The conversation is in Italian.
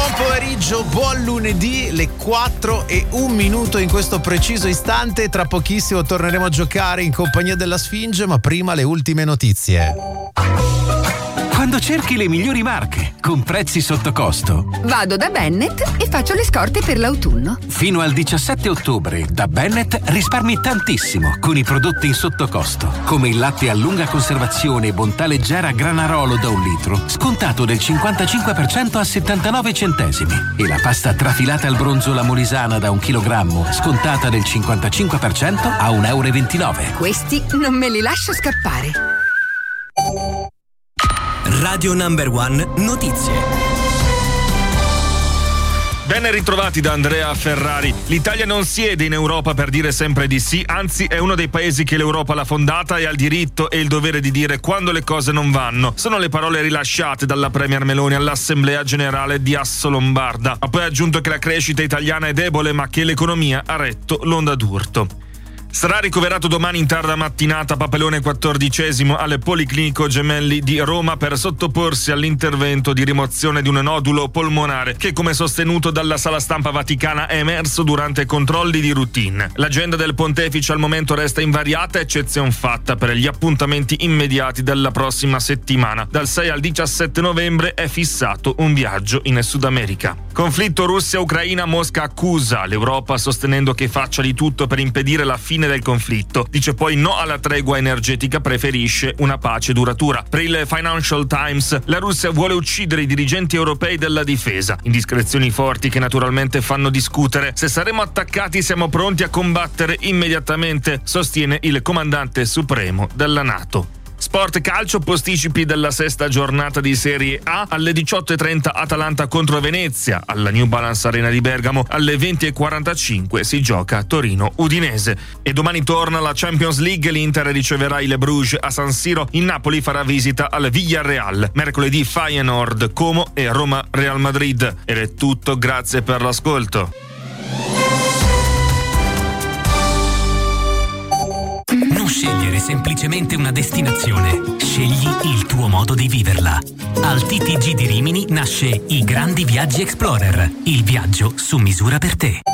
Buon pomeriggio, buon lunedì, le 4:01 in questo preciso istante. Tra pochissimo torneremo a giocare in compagnia della Sfinge, ma prima le ultime notizie. Quando cerchi le migliori marche con prezzi sotto costo, vado da Bennett e faccio le scorte per l'autunno. Fino al 17 ottobre da Bennett risparmi tantissimo con i prodotti in sottocosto, come il latte a lunga conservazione Bontà Leggera Granarolo da 1 litro, scontato del 55% a 79 centesimi, e la pasta trafilata al bronzo La Molisana da 1 chilogrammo, scontata del 55% a 1,29 €. Questi non me li lascio scappare. Radio Number One Notizie. Ben ritrovati da Andrea Ferrari. L'Italia non siede in Europa per dire sempre di sì, anzi è uno dei paesi che l'Europa l'ha fondata e ha il diritto e il dovere di dire quando le cose non vanno. Sono le parole rilasciate dalla Premier Meloni all'Assemblea Generale di Assolombarda. Ha poi aggiunto che la crescita italiana è debole ma che l'economia ha retto l'onda d'urto. Sarà ricoverato domani in tarda mattinata Papelone XIV alle Policlinico Gemelli di Roma per sottoporsi all'intervento di rimozione di un nodulo polmonare che, come sostenuto dalla sala stampa vaticana, è emerso durante controlli di routine. L'agenda del pontefice al momento resta invariata, eccezion fatta per gli appuntamenti immediati della prossima settimana. Dal 6 al 17 novembre è fissato un viaggio in Sud America. Conflitto Russia-Ucraina, Mosca accusa l'Europa sostenendo che faccia di tutto per impedire la fine del conflitto. Dice poi no alla tregua energetica, preferisce una pace duratura. Per il Financial Times, la Russia vuole uccidere i dirigenti europei della difesa. Indiscrezioni forti che naturalmente fanno discutere. Se saremo attaccati siamo pronti a combattere immediatamente, sostiene il comandante supremo della NATO. Sport calcio, posticipi della 6ª giornata di Serie A. Alle 18:30 Atalanta contro Venezia, alla New Balance Arena di Bergamo. Alle 20:45 si gioca Torino-Udinese. E domani torna la Champions League, l'Inter riceverà il Bruges a San Siro, il Napoli farà visita al Villarreal. Mercoledì Feyenoord, Como e Roma-Real Madrid. Ed è tutto, grazie per l'ascolto. Non scegliere semplicemente una destinazione, scegli il tuo modo di viverla. Al TTG di Rimini nasce I Grandi Viaggi Explorer, il viaggio su misura per te.